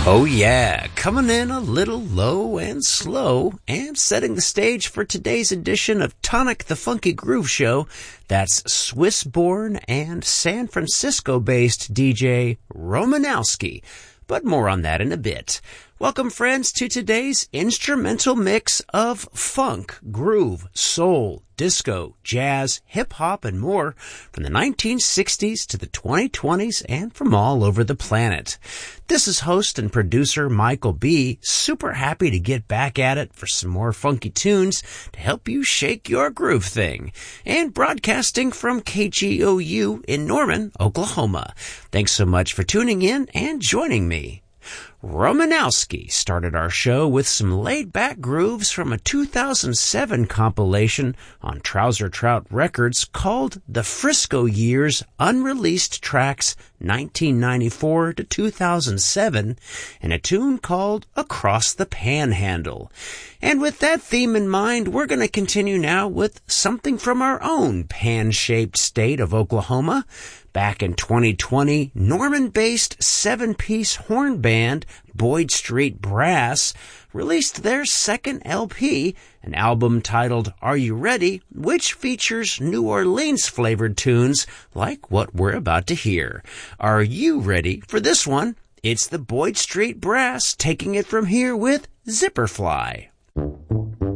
Oh yeah, coming in a little low and slow and setting the stage for today's edition of Tonic the Funky Groove Show. That's Swiss-born and San Francisco-based DJ Romanowski. But more on that in a bit. Welcome, friends, to today's instrumental mix of funk, groove, soul, disco, jazz, hip-hop, and more from the 1960s to the 2020s and from all over the planet. This is host and producer Michael B. Super happy to get back at it for some more funky tunes to help you shake your groove thing. And broadcasting from KGOU in Norman, Oklahoma. Thanks so much for tuning in and joining me. Romanowski started our show with some laid-back grooves from a 2007 compilation on Trouser Trout Records called The Frisco Years Unreleased Tracks 1994 to 2007, and a tune called Across the Panhandle. And with that theme in mind, we're going to continue now with something from our own pan-shaped state of Oklahoma. Back in 2020, Norman-based seven-piece horn band Boyd Street Brass released their second LP, an album titled Are You Ready?, which features New Orleans-flavored tunes like what we're about to hear. Are you ready for this one? It's the Boyd Street Brass taking it from here with Zipperfly.